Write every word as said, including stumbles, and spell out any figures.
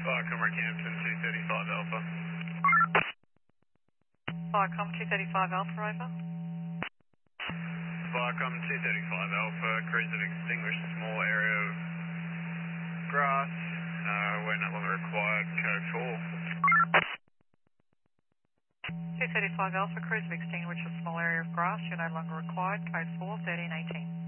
Viacom Rockhampton two thirty-five Alpha. Viacom two thirty-five Alpha, over. Viacom two thirty-five Alpha, crews have extinguished a small area of grass. Uh, we're no longer required, code four. two thirty-five Alpha, crews have extinguished a small area of grass. You're no longer required, code four, thirteen eighteen.